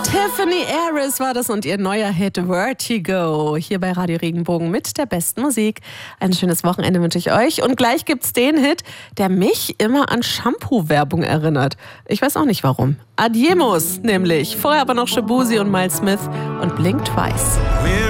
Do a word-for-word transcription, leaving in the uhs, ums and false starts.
Tiffany Harris war das und ihr neuer Hit Vertigo. Hier bei Radio Regenbogen mit der besten Musik. Ein schönes Wochenende wünsche ich euch. Und gleich gibt's den Hit, der mich immer an Shampoo-Werbung erinnert. Ich weiß auch nicht warum. Adiemos nämlich. Vorher aber noch Shabuzi und Miles Smith und Blink Twice.